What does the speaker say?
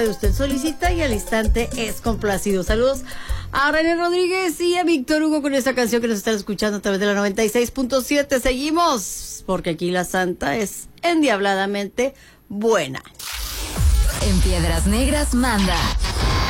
Usted solicita y al instante es complacido. Saludos a René Rodríguez y a Víctor Hugo con esta canción que nos están escuchando a través de la 96.7. Seguimos, porque aquí la santa es endiabladamente buena. En Piedras Negras manda